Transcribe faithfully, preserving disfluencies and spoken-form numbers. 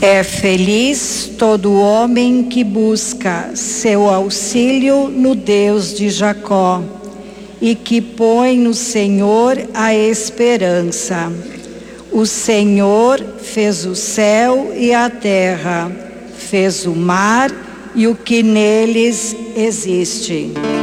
É feliz todo homem que busca seu auxílio no Deus de Jacó e que põe no Senhor a esperança. O Senhor fez o céu e a terra, fez o mar e o que neles existe.